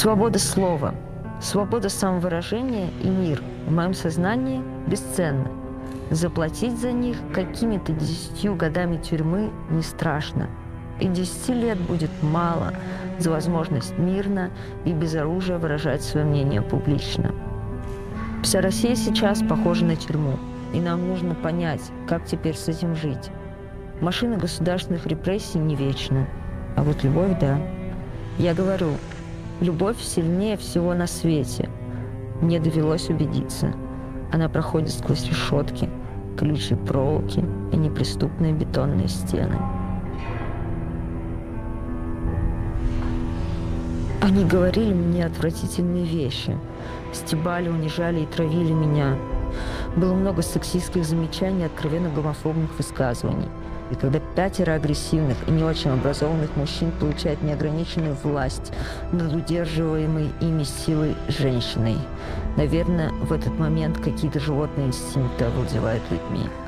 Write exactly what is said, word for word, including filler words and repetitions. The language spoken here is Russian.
Свобода слова, свобода самовыражения и мир в моем сознании бесценны. Заплатить за них какими-то десятью годами тюрьмы не страшно. И десяти лет будет мало за возможность мирно и без оружия выражать свое мнение публично. Вся Россия сейчас похожа на тюрьму, и нам нужно понять, как теперь с этим жить. Машина государственных репрессий не вечна, а вот любовь – да. Я говорю, любовь сильнее всего на свете. Мне довелось убедиться. Она проходит сквозь решетки, колючие проволоки и неприступные бетонные стены. Они говорили мне отвратительные вещи, стебали, унижали и травили меня. Было много сексистских замечаний и откровенно гомофобных высказываний. И когда пятеро агрессивных и не очень образованных мужчин получают неограниченную власть над удерживаемой ими силой женщиной, наверное, в этот момент какие-то животные инстинкты овладевают людьми.